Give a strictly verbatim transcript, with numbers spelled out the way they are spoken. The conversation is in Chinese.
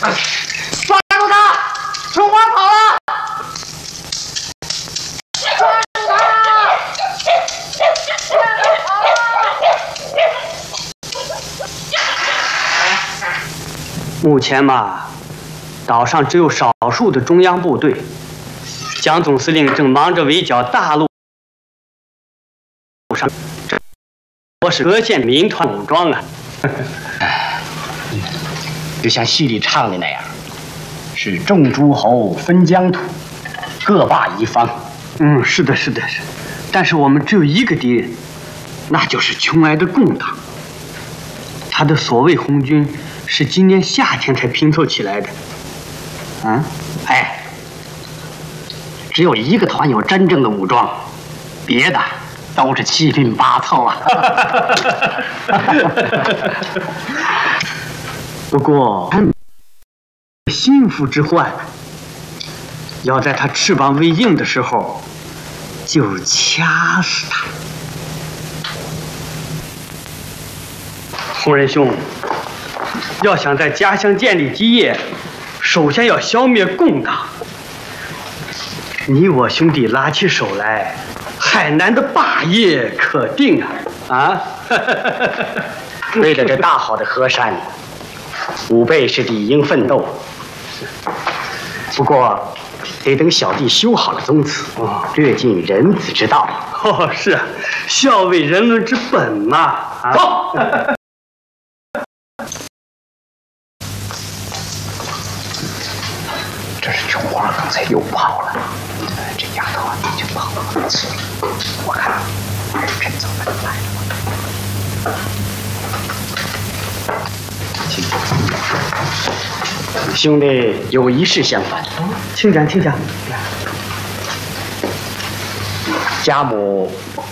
抓住他！春花跑了！抓住他！跑了！ 目前嘛，岛上只有少数的中央部队，蒋总司令正忙着围剿大陆上，我是各县民团武装啊。 就像戏里唱的那样，是众诸侯分疆土，各霸一方。 嗯，是的，是的，是的。但是我们只有一个敌人，那就是穷挨的共党。他的所谓红军是今年夏天才拼凑起来的。 嗯，哎，只有一个团有真正的武装，别的都是七拼八凑啊。 不过，心腹之患，要在他翅膀未硬的时候，就掐死他。洪仁兄，要想在家乡建立基业，首先要消灭共党。你我兄弟拉起手来，海南的霸业可定啊！啊！ 为了这大好的河山，吾辈是理应奋斗。不过，得等小弟修好了宗祠，略尽人子之道。 哦，是啊，孝为人伦之本嘛。啊、 走。这是琼花刚才又跑了，这丫头啊已经跑了两次了，我看趁早把她来了。兄弟有一事相烦， 请讲，请讲。 家母